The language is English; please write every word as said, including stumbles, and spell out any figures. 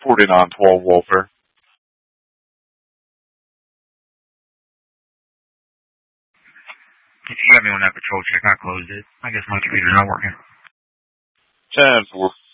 forty-nine twelve Welfare. You got me on that patrol check. I closed it. I guess my computer's not working. ten four.